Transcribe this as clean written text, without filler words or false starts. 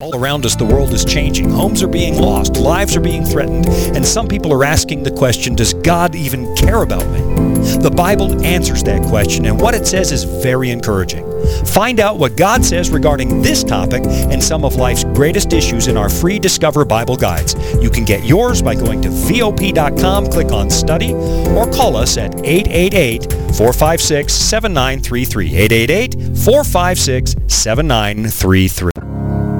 All around us, the world is changing. Homes are being lost. Lives are being threatened. And some people are asking the question, does God even care about me? The Bible answers that question, and what it says is very encouraging. Find out what God says regarding this topic and some of life's greatest issues in our free Discover Bible guides. You can get yours by going to VOP.com, click on Study, or call us at 888-456-7933. 888-456-7933.